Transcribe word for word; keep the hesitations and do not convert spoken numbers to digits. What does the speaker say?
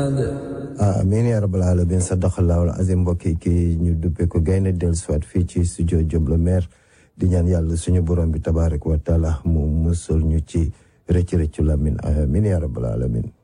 amiin yaa rabbal aalamiin sadaqallaahu al-aziim mbokk yi ñu duppee ko gaynde del soit fii ci studio Diop le maire di ñaan yàlla suñu borom bi tabaaraka wa taala mu musal ñu ci rëcc rëccu lamin amiin yaa rabbal aalamiin